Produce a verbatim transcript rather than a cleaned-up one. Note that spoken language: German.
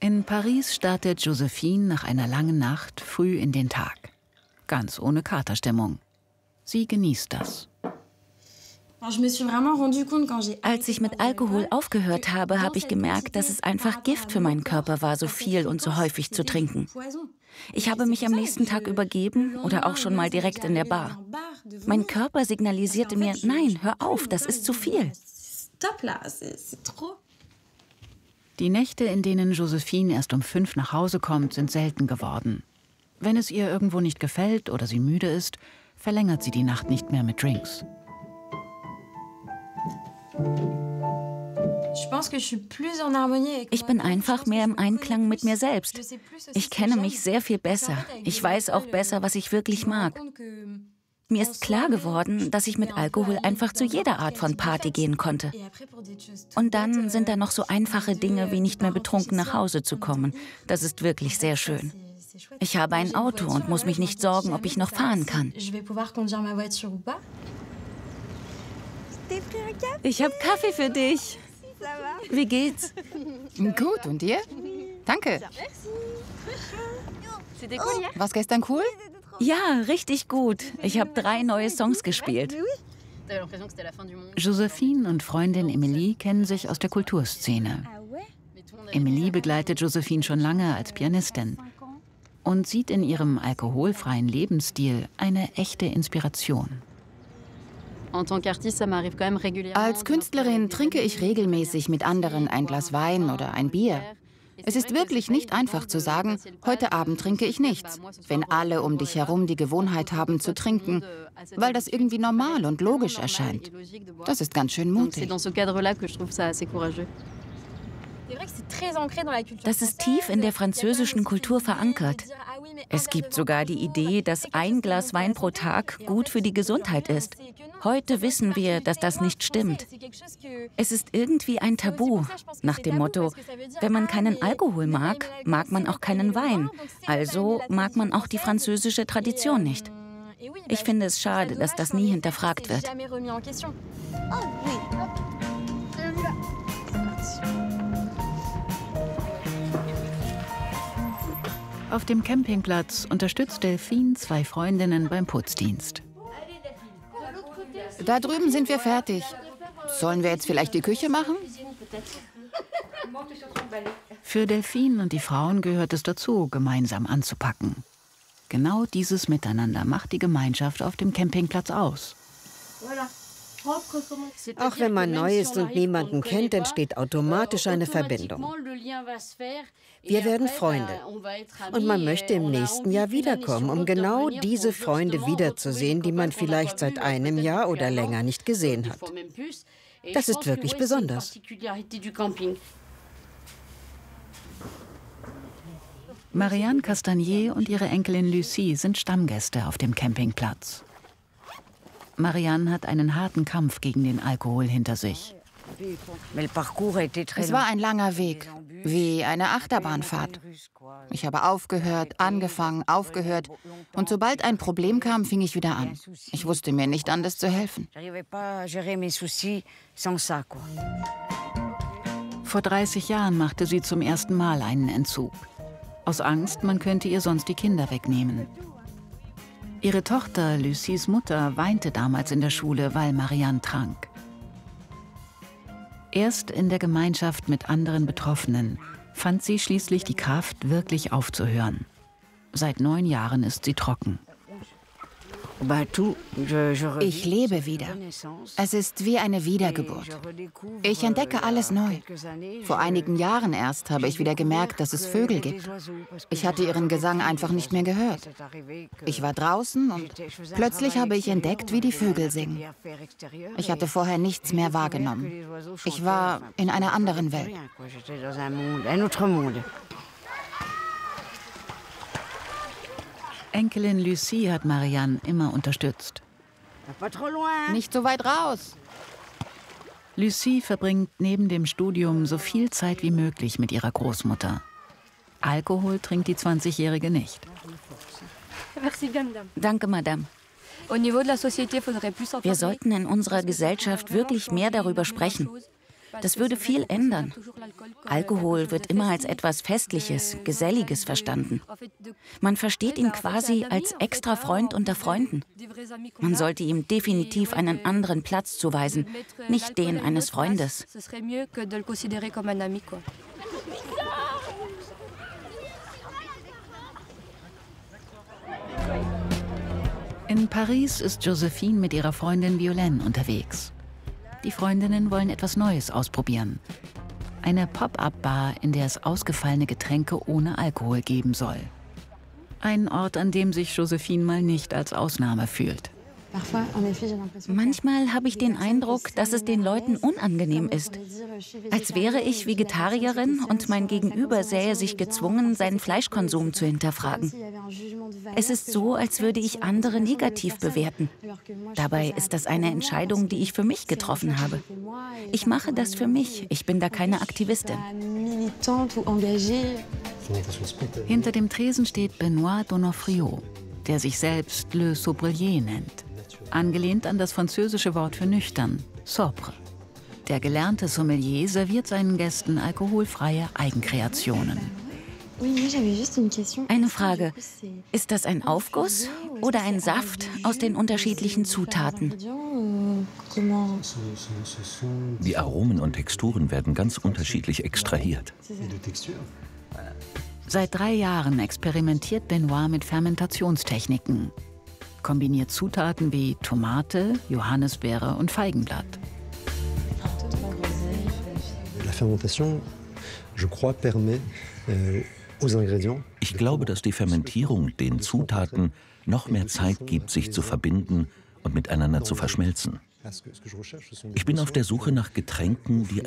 In Paris startet Joséphine nach einer langen Nacht früh in den Tag. Ganz ohne Katerstimmung. Sie genießt das. Als ich mit Alkohol aufgehört habe, habe ich gemerkt, dass es einfach Gift für meinen Körper war, so viel und so häufig zu trinken. Ich habe mich am nächsten Tag übergeben oder auch schon mal direkt in der Bar. Mein Körper signalisierte mir, nein, hör auf, das ist zu viel. Die Nächte, in denen Joséphine erst um fünf nach Hause kommt, sind selten geworden. Wenn es ihr irgendwo nicht gefällt oder sie müde ist, verlängert sie die Nacht nicht mehr mit Drinks. Ich bin einfach mehr im Einklang mit mir selbst. Ich kenne mich sehr viel besser. Ich weiß auch besser, was ich wirklich mag. Mir ist klar geworden, dass ich mit Alkohol einfach zu jeder Art von Party gehen konnte. Und dann sind da noch so einfache Dinge, wie nicht mehr betrunken nach Hause zu kommen. Das ist wirklich sehr schön. Ich habe ein Auto und muss mich nicht sorgen, ob ich noch fahren kann. Ich habe Kaffee für dich. Wie geht's? Gut, und dir? Danke. War's gestern cool? Ja, richtig gut. Ich habe drei neue Songs gespielt. Joséphine und Freundin Emilie kennen sich aus der Kulturszene. Emilie begleitet Joséphine schon lange als Pianistin und sieht in ihrem alkoholfreien Lebensstil eine echte Inspiration. Als Künstlerin trinke ich regelmäßig mit anderen ein Glas Wein oder ein Bier. Es ist wirklich nicht einfach zu sagen, heute Abend trinke ich nichts, wenn alle um dich herum die Gewohnheit haben zu trinken, weil das irgendwie normal und logisch erscheint. Das ist ganz schön mutig. Das ist tief in der französischen Kultur verankert. Es gibt sogar die Idee, dass ein Glas Wein pro Tag gut für die Gesundheit ist. Heute wissen wir, dass das nicht stimmt. Es ist irgendwie ein Tabu, nach dem Motto, wenn man keinen Alkohol mag, mag man auch keinen Wein. Also mag man auch die französische Tradition nicht. Ich finde es schade, dass das nie hinterfragt wird. Auf dem Campingplatz unterstützt Delphine zwei Freundinnen beim Putzdienst. Da drüben sind wir fertig. Sollen wir jetzt vielleicht die Küche machen? Für Delphine und die Frauen gehört es dazu, gemeinsam anzupacken. Genau dieses Miteinander macht die Gemeinschaft auf dem Campingplatz aus. Auch wenn man neu ist und niemanden kennt, entsteht automatisch eine Verbindung. Wir werden Freunde. Und man möchte im nächsten Jahr wiederkommen, um genau diese Freunde wiederzusehen, die man vielleicht seit einem Jahr oder länger nicht gesehen hat. Das ist wirklich besonders. Marianne Castagnier und ihre Enkelin Lucie sind Stammgäste auf dem Campingplatz. Marianne hat einen harten Kampf gegen den Alkohol hinter sich. Es war ein langer Weg, wie eine Achterbahnfahrt. Ich habe aufgehört, angefangen, aufgehört. Und sobald ein Problem kam, fing ich wieder an. Ich wusste mir nicht anders zu helfen. Vor dreißig Jahren machte sie zum ersten Mal einen Entzug. Aus Angst, man könnte ihr sonst die Kinder wegnehmen. Ihre Tochter, Lucies Mutter, weinte damals in der Schule, weil Marianne trank. Erst in der Gemeinschaft mit anderen Betroffenen fand sie schließlich die Kraft, wirklich aufzuhören. Seit neun Jahren ist sie trocken. Ich lebe wieder. Es ist wie eine Wiedergeburt. Ich entdecke alles neu. Vor einigen Jahren erst habe ich wieder gemerkt, dass es Vögel gibt. Ich hatte ihren Gesang einfach nicht mehr gehört. Ich war draußen und plötzlich habe ich entdeckt, wie die Vögel singen. Ich hatte vorher nichts mehr wahrgenommen. Ich war in einer anderen Welt. Enkelin Lucie hat Marianne immer unterstützt. Nicht so weit raus. Lucie verbringt neben dem Studium so viel Zeit wie möglich mit ihrer Großmutter. Alkohol trinkt die zwanzigjährige nicht. Danke, Madame. Wir sollten in unserer Gesellschaft wirklich mehr darüber sprechen. Das würde viel ändern. Alkohol wird immer als etwas Festliches, Geselliges verstanden. Man versteht ihn quasi als extra Freund unter Freunden. Man sollte ihm definitiv einen anderen Platz zuweisen, nicht den eines Freundes. In Paris ist Josephine mit ihrer Freundin Violaine unterwegs. Die Freundinnen wollen etwas Neues ausprobieren. Eine Pop-up-Bar, in der es ausgefallene Getränke ohne Alkohol geben soll. Ein Ort, an dem sich Josephine mal nicht als Ausnahme fühlt. Manchmal habe ich den Eindruck, dass es den Leuten unangenehm ist. Als wäre ich Vegetarierin und mein Gegenüber sähe sich gezwungen, seinen Fleischkonsum zu hinterfragen. Es ist so, als würde ich andere negativ bewerten. Dabei ist das eine Entscheidung, die ich für mich getroffen habe. Ich mache das für mich. Ich bin da keine Aktivistin. Hinter dem Tresen steht Benoît Donofrio, der sich selbst Le Sobrier nennt. Angelehnt an das französische Wort für nüchtern, sobre. Der gelernte Sommelier serviert seinen Gästen alkoholfreie Eigenkreationen. Eine Frage. Ist das ein Aufguss oder ein Saft aus den unterschiedlichen Zutaten? Die Aromen und Texturen werden ganz unterschiedlich extrahiert. Seit drei Jahren experimentiert Benoît mit Fermentationstechniken. Kombiniert Zutaten wie Tomate, Johannisbeere und Feigenblatt. Ich glaube, dass die Fermentierung den Zutaten noch mehr Zeit gibt, sich zu verbinden und miteinander zu verschmelzen. Ich bin auf der Suche nach Getränken, die